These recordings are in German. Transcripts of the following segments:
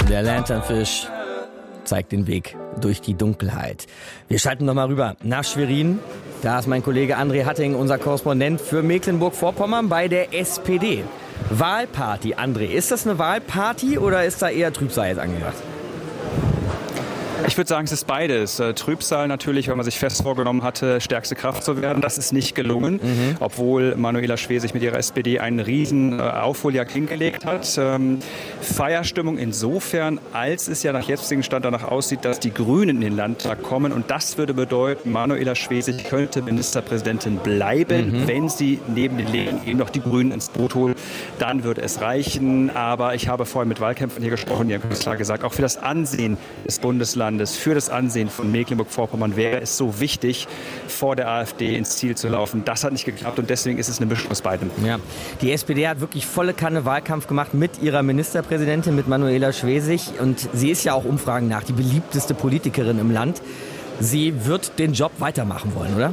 Der Lanternfisch zeigt den Weg durch die Dunkelheit. Wir schalten nochmal rüber nach Schwerin. Da ist mein Kollege André Hatting, unser Korrespondent für Mecklenburg-Vorpommern bei der SPD. Wahlparty, André. Ist das eine Wahlparty oder ist da eher Trübsal jetzt angebracht? Ich würde sagen, es ist beides. Trübsal natürlich, weil man sich fest vorgenommen hatte, stärkste Kraft zu werden. Das ist nicht gelungen, obwohl Manuela Schwesig mit ihrer SPD einen riesen Aufholjagd hingelegt hat. Feierstimmung insofern, als es ja nach jetzigem Stand danach aussieht, dass die Grünen in den Landtag kommen. Und das würde bedeuten, Manuela Schwesig könnte Ministerpräsidentin bleiben, wenn sie neben den Linken eben noch die Grünen ins Boot holt. Dann würde es reichen. Aber ich habe vorhin mit Wahlkämpfern hier gesprochen, die haben ganz klar gesagt, auch für das Ansehen des Bundeslandes, für das Ansehen von Mecklenburg-Vorpommern wäre es so wichtig, vor der AfD ins Ziel zu laufen. Das hat nicht geklappt und deswegen ist es eine Mischung aus beidem. Ja. Die SPD hat wirklich volle Kanne Wahlkampf gemacht mit ihrer Ministerpräsidentin, mit Manuela Schwesig. Und sie ist ja auch Umfragen nach die beliebteste Politikerin im Land. Sie wird den Job weitermachen wollen, oder?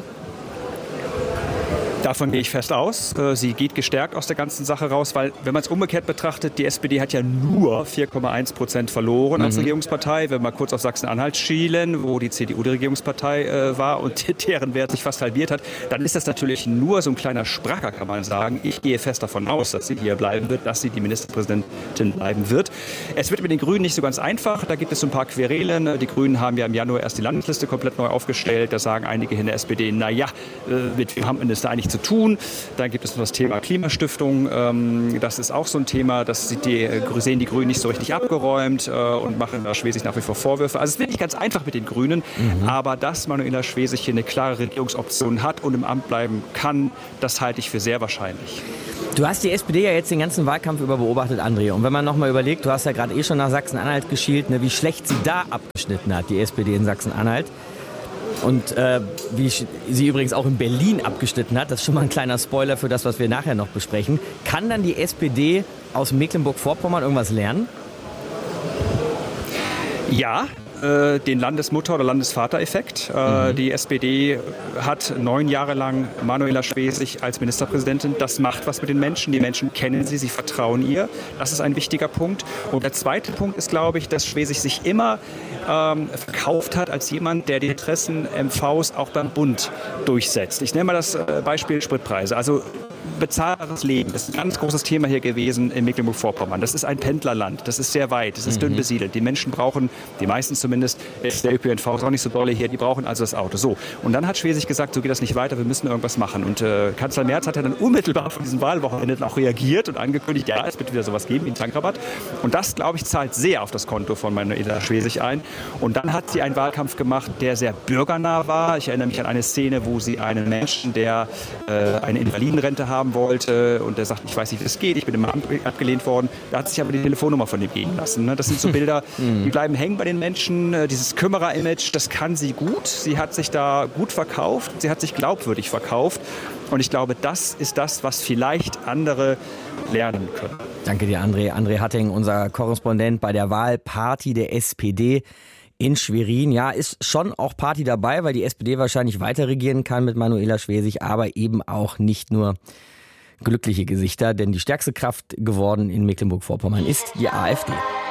Davon gehe ich fest aus. Sie geht gestärkt aus der ganzen Sache raus, weil, wenn man es umgekehrt betrachtet, die SPD hat ja nur 4,1% verloren als Regierungspartei. Wenn wir kurz auf Sachsen-Anhalt schielen, wo die CDU die Regierungspartei war und deren Wert sich fast halbiert hat, dann ist das natürlich nur so ein kleiner Spracker, kann man sagen. Ich gehe fest davon aus, dass sie hier bleiben wird, dass sie die Ministerpräsidentin bleiben wird. Es wird mit den Grünen nicht so ganz einfach. Da gibt es so ein paar Querelen. Die Grünen haben ja im Januar erst die Landesliste komplett neu aufgestellt. Da sagen einige in der SPD, naja, mit wem haben wir das da eigentlich zu tun. Dann gibt es noch das Thema Klimastiftung. Das ist auch so ein Thema, das sehen die Grünen nicht so richtig abgeräumt und machen da Schwesig nach wie vor Vorwürfe. Also es wird nicht ganz einfach mit den Grünen, aber dass Manuela Schwesig hier eine klare Regierungsoption hat und im Amt bleiben kann, das halte ich für sehr wahrscheinlich. Du hast die SPD ja jetzt den ganzen Wahlkampf über beobachtet, André. Und wenn man nochmal überlegt, du hast ja gerade schon nach Sachsen-Anhalt geschielt, ne, wie schlecht sie da abgeschnitten hat, die SPD in Sachsen-Anhalt. Und wie sie übrigens auch in Berlin abgeschnitten hat, das ist schon mal ein kleiner Spoiler für das, was wir nachher noch besprechen. Kann dann die SPD aus Mecklenburg-Vorpommern irgendwas lernen? Ja. Den Landesmutter- oder Landesvater-Effekt. Die SPD hat 9 Jahre lang Manuela Schwesig als Ministerpräsidentin. Das macht was mit den Menschen. Die Menschen kennen sie, sie vertrauen ihr. Das ist ein wichtiger Punkt. Und der zweite Punkt ist, glaube ich, dass Schwesig sich immer verkauft hat als jemand, der die Interessen MVs auch beim Bund durchsetzt. Ich nenne mal das Beispiel Spritpreise. Also bezahlbares Leben. Das ist ein ganz großes Thema hier gewesen in Mecklenburg-Vorpommern. Das ist ein Pendlerland. Das ist sehr weit. Das ist dünn besiedelt. Die Menschen brauchen, die meisten zumindest, der ÖPNV ist auch nicht so dolle hier, die brauchen also das Auto. So. Und dann hat Schwesig gesagt, so geht das nicht weiter, wir müssen irgendwas machen. Und Kanzler Merz hat ja dann unmittelbar von diesem Wahlwochenende auch reagiert und angekündigt, ja, es wird wieder sowas geben wie einen Tankrabatt. Und das, glaube ich, zahlt sehr auf das Konto von Manuela Schwesig ein. Und dann hat sie einen Wahlkampf gemacht, der sehr bürgernah war. Ich erinnere mich an eine Szene, wo sie einen Menschen, der eine Invalidenrente haben wollte und der sagt, ich weiß nicht, wie das geht, ich bin im Amt abgelehnt worden. Da hat sich aber die Telefonnummer von dem geben lassen. Ne? Das sind so Bilder, die bleiben hängen bei den Menschen. Dieses Kümmerer-Image, das kann sie gut. Sie hat sich da gut verkauft. Sie hat sich glaubwürdig verkauft. Und ich glaube, das ist das, was vielleicht andere lernen können. Danke dir, André. André Hatting, unser Korrespondent bei der Wahlparty der SPD in Schwerin. Ja, ist schon auch Party dabei, weil die SPD wahrscheinlich weiter regieren kann mit Manuela Schwesig, aber eben auch nicht nur glückliche Gesichter, denn die stärkste Kraft geworden in Mecklenburg-Vorpommern ist die AfD.